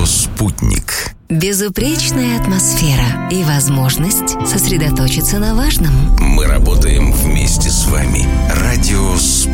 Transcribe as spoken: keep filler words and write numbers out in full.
Радио «Спутник». Безупречная атмосфера и возможность сосредоточиться на важном. Мы работаем